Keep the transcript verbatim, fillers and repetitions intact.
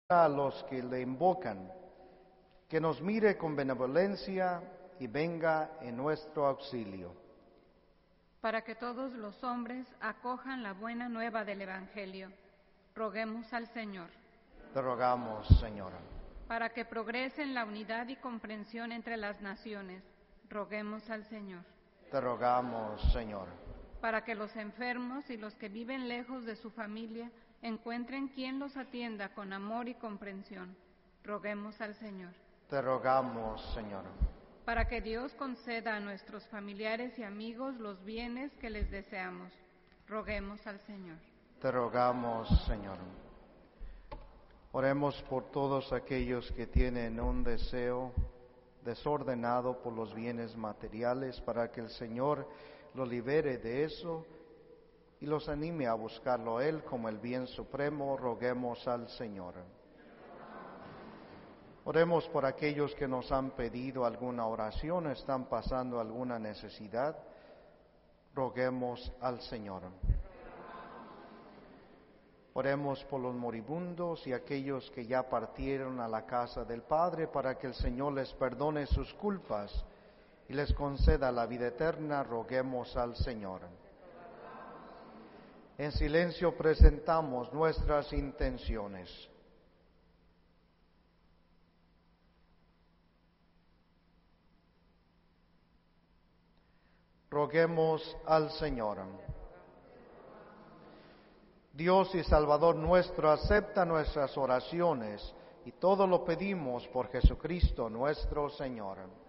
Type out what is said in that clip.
a los que le invocan, que nos mire con benevolencia y venga en nuestro auxilio. Para que todos los hombres acojan la buena nueva del Evangelio, roguemos al Señor. Te rogamos, Señora. Para que progresen la unidad y comprensión entre las naciones, roguemos al Señor. Te rogamos, Señora. Para que los enfermos y los que viven lejos de su familia encuentren quien los atienda con amor y comprensión, roguemos al Señor. Te rogamos, Señora. Para que Dios conceda a nuestros familiares y amigos los bienes que les deseamos, roguemos al Señor. Te rogamos, Señor. Oremos por todos aquellos que tienen un deseo desordenado por los bienes materiales, para que el Señor los libere de eso y los anime a buscarlo a Él como el bien supremo. Roguemos al Señor. Oremos por aquellos que nos han pedido alguna oración, están pasando alguna necesidad. Roguemos al Señor. Oremos por los moribundos y aquellos que ya partieron a la casa del Padre, para que el Señor les perdone sus culpas y les conceda la vida eterna. Roguemos al Señor. En silencio presentamos nuestras intenciones. Roguemos al Señor. Dios y Salvador nuestro, acepta nuestras oraciones y todo lo pedimos por Jesucristo nuestro Señor.